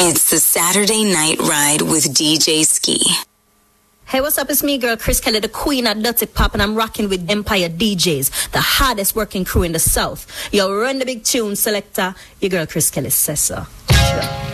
It's the Saturday Night Ride with DJ Ski. Hey, what's up? It's me, girl, Chris Kelly, the queen of Dirty Pop, and I'm rocking with Empire DJs, the hardest working crew in the South. Yo, run the big tune, selector. Your girl, Chris Kelly, says so. Sure.